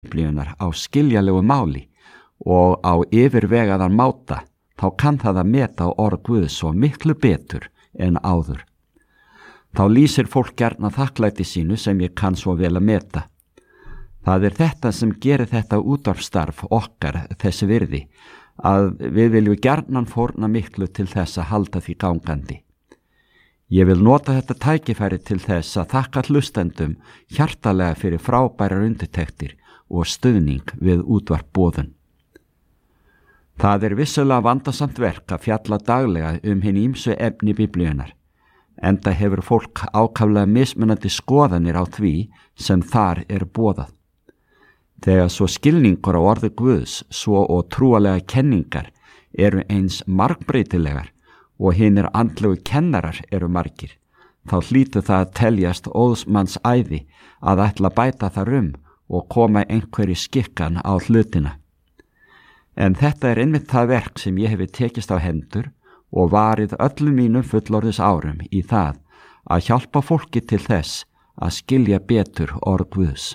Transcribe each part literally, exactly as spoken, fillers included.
Biblíunnar á skiljalegu máli og á yfirvegaðan máta, þá kann það að meta orð Guðs svo miklu betur en áður. Þá lýsir fólk gjarna þakklæti sínu sem ég kann svo vel að meta. Það er þetta sem gerir þetta útvarpsstarf okkar þessi virði, að við viljum gjarnan fórna miklu til þess að halda því gangandi. Ég vil nota þetta tækifæri til þess að þakka hlustendum hjartalega fyrir frábærar undirtektir og stuðning við útvarpboðun. Það er vissulega vandasamt verk að fjalla daglega um hin ýmsu efni Biblíunnar, enda hefur fólk ákaflega mismunandi skoðanir á því sem þar er boðað. Þegar svo skilningur á orði Guðs, svo og trúalega kenningar eru eins margbreytilegar og hinir andlegu kennarar eru margir, þá hlýtur það að teljast óðsmanns æði að ætla að bæta þar um og koma einhverju skikkan á hlutina. En þetta er einmitt það verk sem ég hefi tekist á hendur og varið öllum mínum fullorðis árum í það að hjálpa fólki til þess að skilja betur orð Guðs.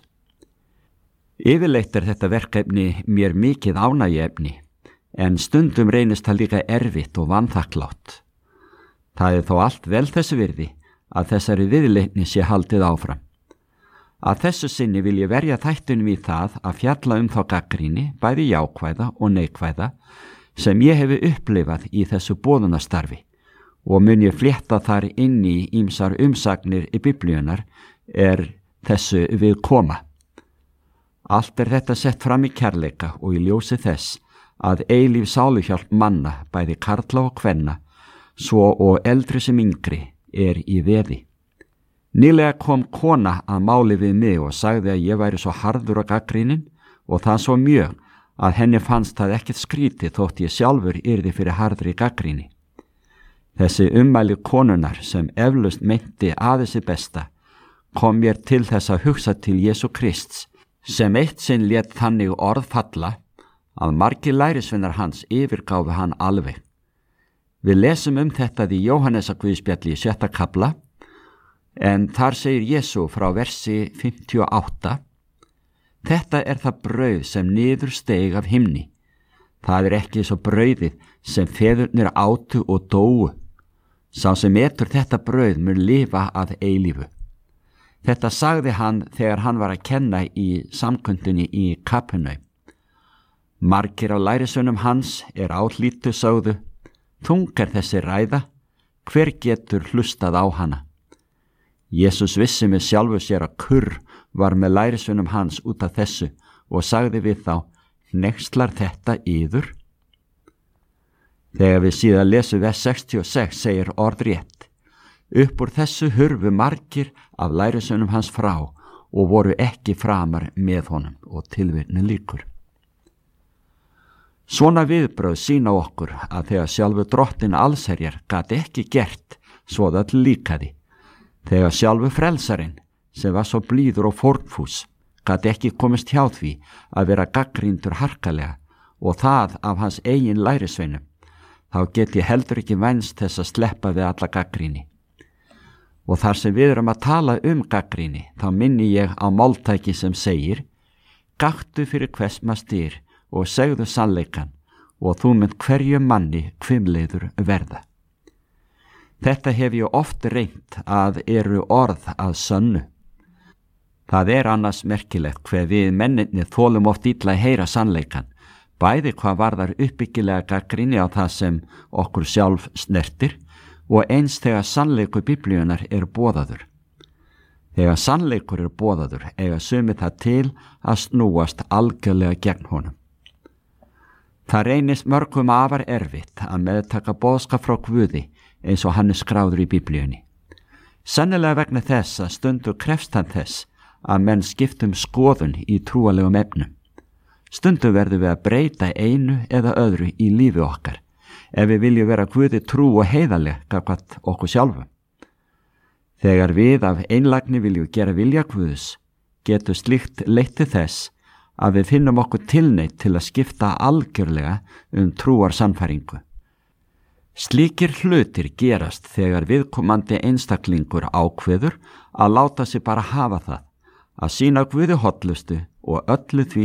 Yfirleitt er þetta verkefni mér mikið ánægjuefni, en stundum reynist það líka erfitt og vanþakklátt. Það er þó allt vel þessi virði að þessari viðleitni sé haldið áfram. Að þessu sinni vil ég verja þættunum í það að fjalla um þá gagnrýni, bæði jákvæða og neikvæða, sem ég hefi upplifað í þessu boðunastarfi og mun ég flétta þar inn í ýmsar umsagnir í Biblíunnar er þessu við koma. Allt er þetta sett fram í kærleika og í ljósi þess að eilíf sáluhjálp manna, bæði karla og kvenna, svo og eldri sem yngri, er í veði. Nýlega kom kona að máli við mig og sagði að ég væri svo harður og gagnrýnin og það svo mjög að henni fannst það ekkert skrítið þótt ég sjálfur yrði fyrir harðri gagnrýni. Þessi ummæli konunar sem eflaust meinti aðeins besta kom mér til þess að hugsa til Jesú Krists, sem eitt sinn lét þannig orð falla að margir lærisveinar hans yfirgáfu hann alveg. Við lesum um þetta í Jóhannesarguðspjalli í sjötta kafla, en þar segir Jesú frá versi fimmtíu og átta: Þetta er það brauð sem niður steig af himni. Það er ekki svo brauðið sem feðurnir átu og dóu. Sá sem etur þetta brauð mun lifa að eilífu. Þetta sagði hann þegar hann var að kenna í samkundunni í Kapernaum. Margir á lærisveinum hans er áhlýttu sögðu: Þung er þessi ræða, hver getur hlustað á hana? Jesús vissi með sjálfu sér að kurr var með lærisveinum hans út af þessu og sagði við þá: Hneykslar þetta yður? Þegar við síðan lesum vers sextíu og sex segir orðrétt: Upp úr þessu hurfu margir af lærisveinum hans frá og voru ekki framar með honum, og tilvitnun lýkur. Svona viðbrögð sýna okkur að þegar sjálfu drottin allsherjar gat ekki gert svo það líkaði, þegar sjálfu frelsarinn, sem var svo blíður og fórnfús, gat ekki komist hjá því að vera gaggríndur harkalega og það af hans eigin lærisveinum, þá get ég heldur ekki vænst þess að sleppa við alla gaggríni. Og þar sem við erum að tala um gaggríni, þá minni ég á máltæki sem segir: Gaktu fyrir hvers maður styr og segðu sannleikan, og þú mynd hverju manni hvimleiður verða. Þetta hef ég oft reynt að eru orð að sönnu. Það er annars merkilegt hver við menninni þolum oft illa að heyra sannleikan, bæði hvað varðar uppbyggilega gagnrýni á það sem okkur sjálf snertir og eins þegar sannleikur Biblíunnar er boðaður. Þegar sannleikur er boðaður eiga sumir það til að snúast algjörlega gegn honum. Það reynist mörgum afar erfitt að meðtaka boðskap frá Guði eins og hann er skráður í Biblíunni. Sennilega vegna þess að stundur krefst hann þess að menn skiptum skoðun í trúalegum efnum. Stundum verðum við að breyta einu eða öðru í lífi okkar ef við viljum vera Guði trú og heiðarleg gagnvart okkur sjálfum. Þegar við af einlægni viljum gera vilja Guðs, getur slíkt leitt til þess að við finnum okkur tilneytt til að skipta algjörlega um trúar sannfæringu. Slíkir hlutir gerast þegar viðkomandi einstaklingur ákveður að láta sig bara hafa það, að sýna Guði hollustu og öllu því